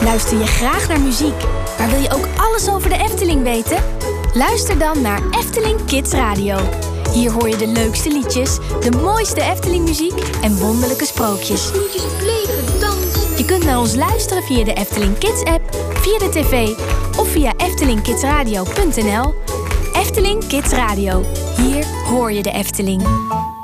Luister je graag naar muziek, maar wil je ook alles over de Efteling weten? Luister dan naar Efteling Kids Radio. Hier hoor je de leukste liedjes, de mooiste Efteling-muziek en wonderlijke sprookjes. Snoetjes op leven, dansen. Je kunt naar ons luisteren via de Efteling Kids-app, via de tv of via eftelingkidsradio.nl. Efteling Kids Radio. Hier hoor je de Efteling.